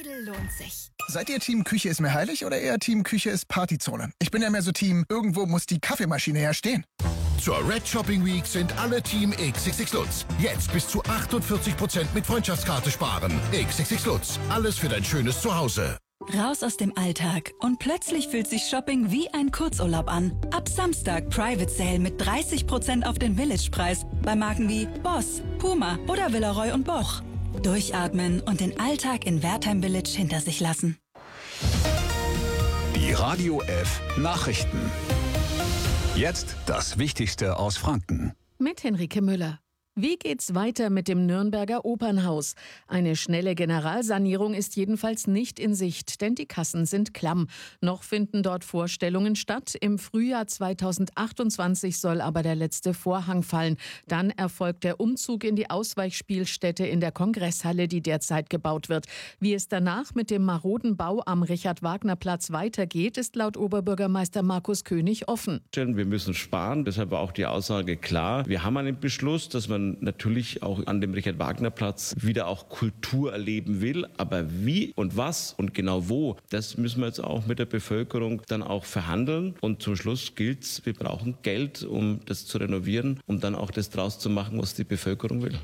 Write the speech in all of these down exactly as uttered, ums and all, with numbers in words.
Knödel lohnt sich. Seid ihr Team Küche ist mir heilig oder eher Team Küche ist Partyzone? Ich bin ja mehr so Team, irgendwo muss die Kaffeemaschine ja stehen. Zur Red Shopping Week sind alle Team X X X Lutz. Jetzt bis zu achtundvierzig Prozent mit Freundschaftskarte sparen. X X X Lutz. Alles für dein schönes Zuhause. Raus aus dem Alltag und plötzlich fühlt sich Shopping wie ein Kurzurlaub an. Ab Samstag Private Sale mit dreißig Prozent auf den Village-Preis bei Marken wie Boss, Puma oder Villeroy und Boch. Durchatmen und den Alltag in Wertheim Village hinter sich lassen. Die Radio F Nachrichten. Jetzt das Wichtigste aus Franken. Mit Henrike Müller. Wie geht's weiter mit dem Nürnberger Opernhaus? Eine schnelle Generalsanierung ist jedenfalls nicht in Sicht, denn die Kassen sind klamm. Noch finden dort Vorstellungen statt. Im Frühjahr zweitausendachtundzwanzig soll aber der letzte Vorhang fallen. Dann erfolgt der Umzug in die Ausweichspielstätte in der Kongresshalle, die derzeit gebaut wird. Wie es danach mit dem maroden Bau am Richard-Wagner-Platz weitergeht, ist laut Oberbürgermeister Markus König offen. Wir müssen sparen, deshalb war auch die Aussage klar. Wir haben einen Beschluss, dass man natürlich auch an dem Richard-Wagner-Platz wieder auch Kultur erleben will. Aber wie und was und genau wo, das müssen wir jetzt auch mit der Bevölkerung dann auch verhandeln. Und zum Schluss gilt's, wir brauchen Geld, um das zu renovieren, um dann auch das draus zu machen, was die Bevölkerung will.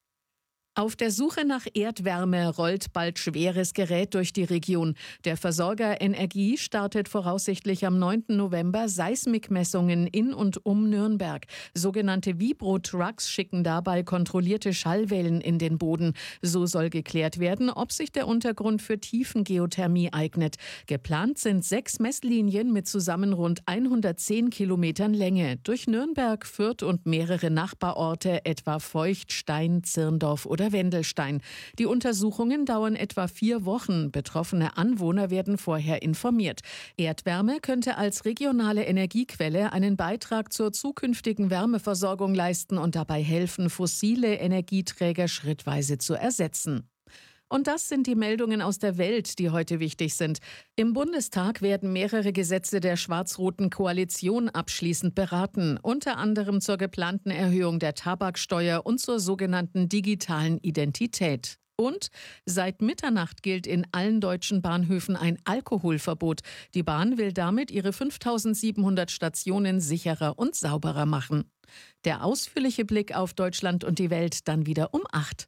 Auf der Suche nach Erdwärme rollt bald schweres Gerät durch die Region. Der Versorger Energie startet voraussichtlich am neunten November Seismikmessungen in und um Nürnberg. Sogenannte Vibro-Trucks schicken dabei kontrollierte Schallwellen in den Boden. So soll geklärt werden, ob sich der Untergrund für Tiefengeothermie eignet. Geplant sind sechs Messlinien mit zusammen rund hundertzehn Kilometern Länge durch Nürnberg, Fürth und mehrere Nachbarorte, etwa Feucht, Stein, Zirndorf oder Wendelstein. Die Untersuchungen dauern etwa vier Wochen. Betroffene Anwohner werden vorher informiert. Erdwärme könnte als regionale Energiequelle einen Beitrag zur zukünftigen Wärmeversorgung leisten und dabei helfen, fossile Energieträger schrittweise zu ersetzen. Und das sind die Meldungen aus der Welt, die heute wichtig sind. Im Bundestag werden mehrere Gesetze der schwarz-roten Koalition abschließend beraten, unter anderem zur geplanten Erhöhung der Tabaksteuer und zur sogenannten digitalen Identität. Und seit Mitternacht gilt in allen deutschen Bahnhöfen ein Alkoholverbot. Die Bahn will damit ihre fünftausendsiebenhundert Stationen sicherer und sauberer machen. Der ausführliche Blick auf Deutschland und die Welt dann wieder um acht.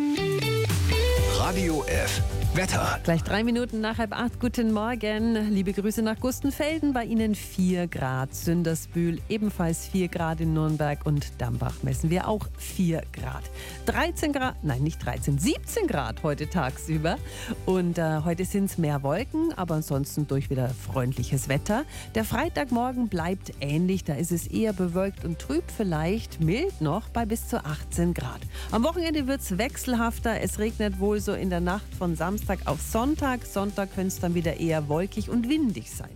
Radio F Wetter. Gleich drei Minuten nach halb acht. Guten Morgen. Liebe Grüße nach Gustenfelden. Bei Ihnen vier Grad. Sündersbühl ebenfalls vier Grad in Nürnberg und Dambach messen wir auch vier Grad. dreizehn Grad, nein nicht dreizehn, siebzehn Grad heute tagsüber. Und äh, heute sind es mehr Wolken, aber ansonsten durch wieder freundliches Wetter. Der Freitagmorgen bleibt ähnlich. Da ist es eher bewölkt und trüb, vielleicht mild noch bei bis zu achtzehn Grad. Am Wochenende wird es wechselhafter. Es regnet wohl so in der Nacht von Samstag auf Sonntag. Sonntag könnte es dann wieder eher wolkig und windig sein.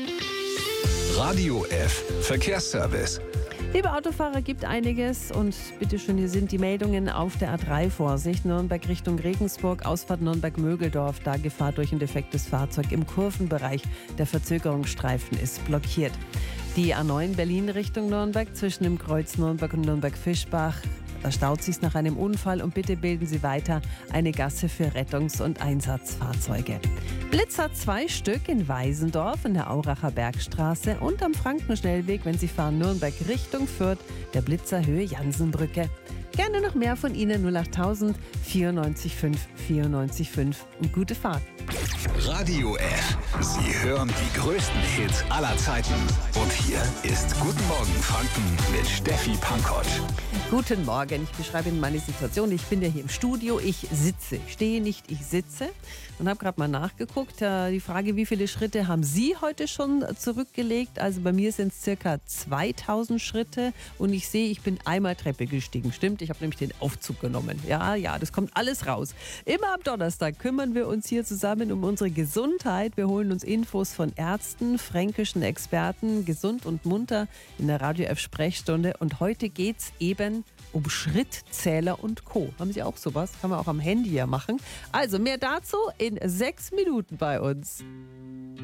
Radio F Verkehrsservice. Liebe Autofahrer, gibt einiges und bitteschön, hier sind die Meldungen auf der A drei. Vorsicht, Nürnberg Richtung Regensburg, Ausfahrt Nürnberg-Mögeldorf, da Gefahr durch ein defektes Fahrzeug im Kurvenbereich. Der Verzögerungsstreifen ist blockiert. Die A neun Berlin Richtung Nürnberg zwischen dem Kreuz Nürnberg und Nürnberg-Fischbach. Da staut sich's nach einem Unfall und bitte bilden Sie weiter eine Gasse für Rettungs- und Einsatzfahrzeuge. Blitz hat zwei Stück in Weisendorf in der Auracher Bergstraße und am Frankenschnellweg, wenn Sie fahren Nürnberg Richtung Fürth, der Blitzer Höhe Jansenbrücke. Gerne noch mehr von Ihnen, null acht tausend vierundneunzig fünf vierundneunzig fünf und gute Fahrt. Radio F. Sie hören die größten Hits aller Zeiten. Und hier ist Guten Morgen Franken mit Steffi Pankott. Guten Morgen, ich beschreibe Ihnen meine Situation. Ich bin ja hier im Studio, ich sitze. Ich stehe nicht, ich sitze. Und habe gerade mal nachgeguckt. Die Frage, wie viele Schritte haben Sie heute schon zurückgelegt? Also bei mir sind es circa zweitausend Schritte. Und ich sehe, ich bin einmal Treppe gestiegen. Stimmt, ich habe nämlich den Aufzug genommen. Ja, ja, das kommt alles raus. Immer am Donnerstag kümmern wir uns hier zusammen um unsere Gesundheit. Wir holen uns Infos von Ärzten, fränkischen Experten, gesund und munter in der Radio F Sprechstunde. Und heute geht es eben um Schrittzähler und Co. Haben Sie auch sowas? Kann man auch am Handy ja machen. Also mehr dazu in sechs Minuten bei uns.